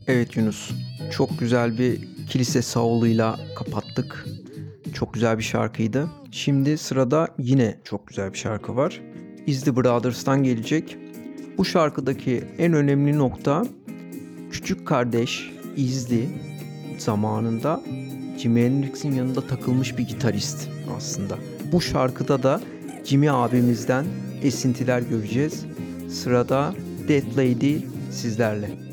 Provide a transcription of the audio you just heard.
Evet Yunus, çok güzel bir kilise savuluyla kapattık. Çok güzel bir şarkıydı. Şimdi sırada yine çok güzel bir şarkı var. Isley Brothers'tan gelecek. Bu şarkıdaki en önemli nokta küçük kardeş Isley zamanında Jimi Hendrix'in yanında takılmış bir gitarist aslında. Bu şarkıda da Jimi abimizden esintiler göreceğiz. Sırada Dead Lady sizlerle.